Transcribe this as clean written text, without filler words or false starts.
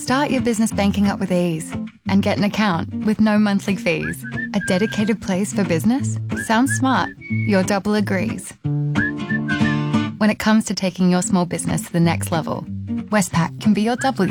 Start your business banking up with ease and get an account with no monthly fees. A dedicated place for business? Sounds smart. Your double agrees. When it comes to taking your small business to the next level, Westpac can be your double